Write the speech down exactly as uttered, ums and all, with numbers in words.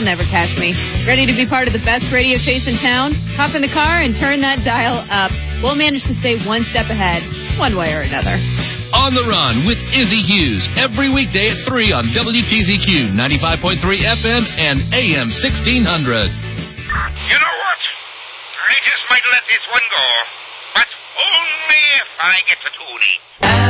they'll never catch me. Ready to be part of the best radio chase in town? Hop in the car and turn that dial up. We'll manage to stay one step ahead, one way or another. On the Run with Izzy Hughes, every weekday at three on W T Z Q, ninety-five point three F M and A M sixteen hundred. You know what? I just might let this one go, but only if I get to Toonie.